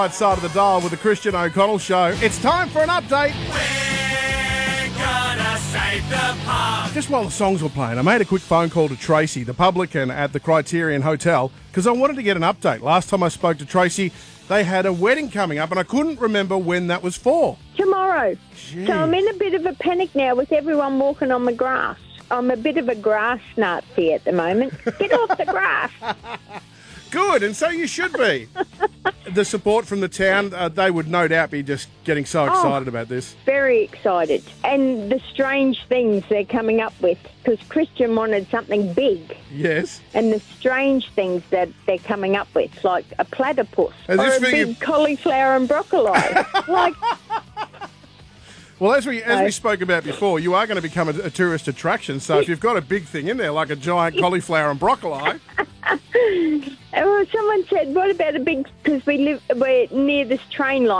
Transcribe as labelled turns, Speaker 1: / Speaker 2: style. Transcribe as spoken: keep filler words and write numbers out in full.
Speaker 1: Right side of the dial with the Christian O'Connell Show. It's time for an update.
Speaker 2: We're gonna save the pub.
Speaker 1: Just while the songs were playing, I made a quick phone call to Tracy, the publican at the Criterion Hotel, because I wanted to get an update. Last time I spoke to Tracy, they had a wedding coming up, and I couldn't remember when that was for.
Speaker 3: Tomorrow.
Speaker 1: Gee.
Speaker 3: So I'm in a bit of a panic now with everyone walking on the grass. I'm a bit of a grass Nazi at the moment. Get off the grass.
Speaker 1: Good, and so you should be. The support from the town, uh, they would no doubt be just getting so excited
Speaker 3: Oh.
Speaker 1: about this.
Speaker 3: Very excited. And the strange things they're coming up with, because Christian wanted something big.
Speaker 1: Yes.
Speaker 3: And the strange things that they're coming up with, like a platypus
Speaker 1: Has
Speaker 3: or
Speaker 1: this
Speaker 3: a
Speaker 1: figure-
Speaker 3: big cauliflower and broccoli. like,
Speaker 1: Well, as we as
Speaker 3: No.
Speaker 1: we spoke about before, you are going to become a, a tourist attraction. So if you've got a big thing in there, like a giant cauliflower and broccoli,
Speaker 3: well, someone said, what about a big, because we live, we're near this train line.